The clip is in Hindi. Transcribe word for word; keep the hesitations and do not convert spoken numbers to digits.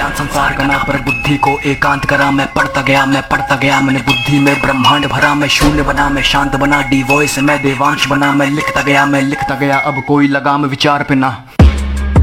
ज्ञान संसार का ना, पर बुद्धि को एकांत करा। मैं पढ़ता गया मैं पढ़ता गया, मैंने बुद्धि में ब्रह्मांड भरा। मैं शून्य बना मैं शांत बना, डी वॉइस मैं देवांश बना। मैं लिखता गया मैं लिखता गया, अब कोई लगाम विचार पे ना।